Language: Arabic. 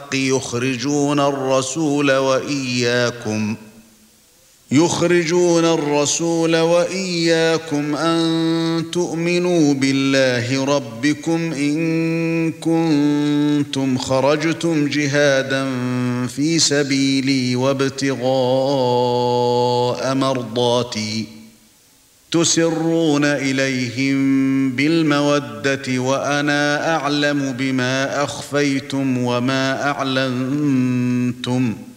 بالحق يخرجون الرسول وإياكم أن تؤمنوا بالله ربكم إن كنتم خرجتم جهادا في سبيلي وابتغاء مرضاتي تسرون إليهم بالمودة وأنا أعلم بما أخفيتم وما أعلنتم